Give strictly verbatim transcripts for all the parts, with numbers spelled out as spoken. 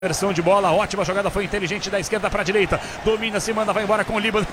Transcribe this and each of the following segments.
Versão de bola, ótima jogada, foi inteligente da esquerda para a direita. Domina, se manda, vai embora com o Líbano.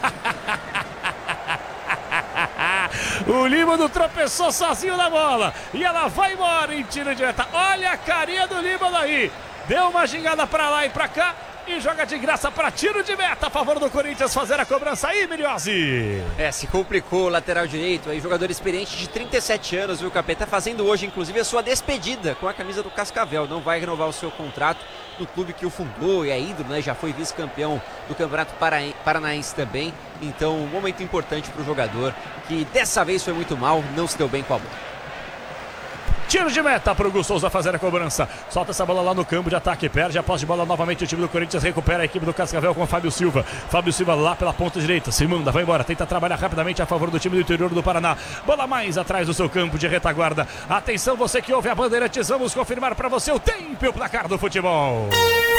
O Líbano tropeçou sozinho na bola. E ela vai embora em tiro de meta. Olha a carinha do Líbano aí. Deu uma gingada para lá e para cá. E joga de graça para tiro de meta a favor do Corinthians fazer a cobrança aí, Milhozzi. É, se complicou o lateral direito, aí jogador experiente de trinta e sete anos, viu, Capeta, fazendo hoje inclusive a sua despedida com a camisa do Cascavel, não vai renovar o seu contrato no clube que o fundou e é ídolo, né, já foi vice-campeão do Campeonato Paranaense também, então um momento importante para o jogador, que dessa vez foi muito mal, não se deu bem com a bola. Tiro de meta para o Gus Souza fazer a cobrança. Solta essa bola lá no campo de ataque. Perde a posse de bola novamente. O time do Corinthians recupera a equipe do Cascavel com o Fábio Silva. Fábio Silva lá pela ponta direita. Se manda, vai embora. Tenta trabalhar rapidamente a favor do time do interior do Paraná. Bola mais atrás do seu campo de retaguarda. Atenção, você que ouve a Bandeirantes. Vamos confirmar para você o tempo e o placar do futebol.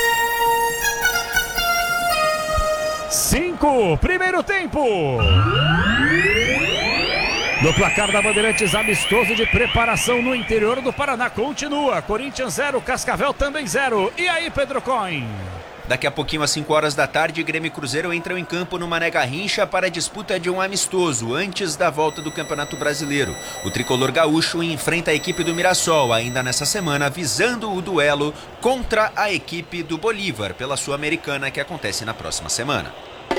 Cinco. Primeiro tempo. No placar da Bandeirantes, amistoso de preparação no interior do Paraná. Continua, Corinthians zero, Cascavel também zero. E aí, Pedro Coin? Daqui a pouquinho, às cinco horas da tarde, Grêmio e Cruzeiro entram em campo no Mané Garrincha para a disputa de um amistoso, antes da volta do Campeonato Brasileiro. O tricolor gaúcho enfrenta a equipe do Mirassol, ainda nessa semana, visando o duelo contra a equipe do Bolívar, pela Sul-Americana, que acontece na próxima semana.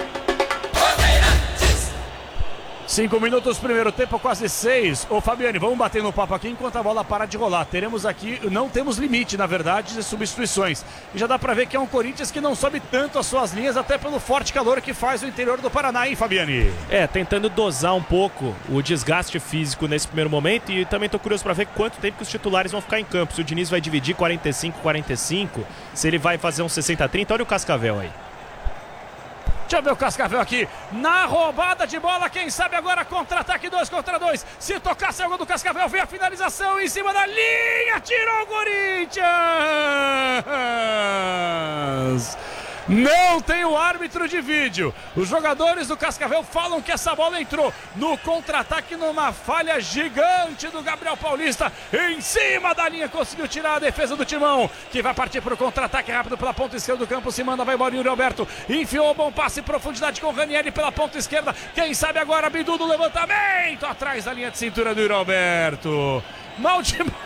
Cinco minutos, primeiro tempo, quase seis. Ô Fabiane, vamos bater no papo aqui enquanto a bola para de rolar. Teremos aqui, não temos limite, na verdade, de substituições. E já dá pra ver que é um Corinthians que não sobe tanto as suas linhas, até pelo forte calor que faz o interior do Paraná, hein, Fabiane? É, tentando dosar um pouco o desgaste físico nesse primeiro momento. E também tô curioso pra ver quanto tempo que os titulares vão ficar em campo. Se o Diniz vai dividir quarenta e cinco, quarenta e cinco, se ele vai fazer um sessenta, trinta. Olha o Cascavel aí. Deixa eu ver o Cascavel aqui, na roubada de bola, quem sabe agora contra-ataque dois contra dois, se tocar saiu o gol do Cascavel, vem a finalização em cima da linha, tirou o Corinthians! Não tem o árbitro de vídeo. Os jogadores do Cascavel falam que essa bola entrou no contra-ataque numa falha gigante do Gabriel Paulista. Em cima da linha conseguiu tirar a defesa do Timão, que vai partir para o contra-ataque rápido pela ponta esquerda do campo. Se manda, vai embora o Yuri Alberto. Enfiou, bom passe em profundidade com o Ranieri pela ponta esquerda. Quem sabe agora Bidu do levantamento atrás da linha de cintura do Yuri Alberto. Mal demais